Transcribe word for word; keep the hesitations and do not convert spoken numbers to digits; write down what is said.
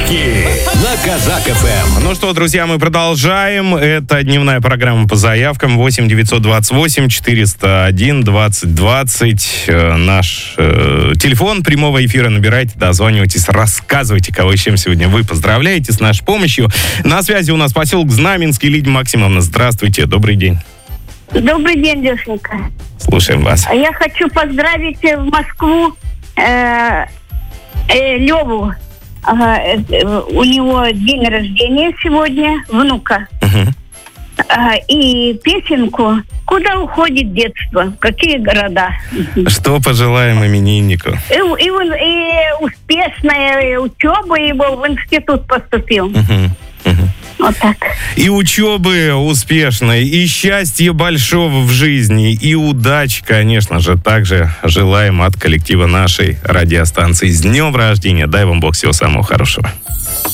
Подарки на Казак эф эм. Ну что, друзья, мы продолжаем. Это дневная программа по заявкам. восемь девятьсот двадцать восемь четыреста один двадцать двадцать. Э, наш э, телефон прямого эфира. Набирайте, дозванивайтесь, рассказывайте, кого с чем сегодня вы поздравляете с нашей помощью. На связи у нас поселок Знаменский. Лидия Максимовна, здравствуйте, добрый день. Добрый день, Дюшенька. Слушаем вас. Я хочу поздравить в Москву э, э, Леву. Ага, э, у него день рождения сегодня, внука. Угу. Ага, и песенку «Куда уходит детство? В какие города?» Что пожелаем имениннику? И, и, он, и успешная учеба его, в институт поступил. Угу. Угу. Вот так. И учебы успешной, и счастья большого в жизни, и удачи, конечно же, также желаем от коллектива нашей радиостанции. С днем рождения! Дай вам Бог всего самого хорошего.